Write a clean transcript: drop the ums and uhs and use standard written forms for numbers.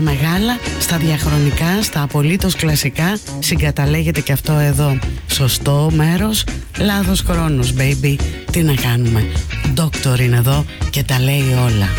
στα μεγάλα, στα διαχρονικά, στα απολύτως κλασικά συγκαταλέγεται και αυτό εδώ. Σωστό μέρος, λάθος χρόνος, baby. Τι να κάνουμε, Doctor είναι εδώ και τα λέει όλα.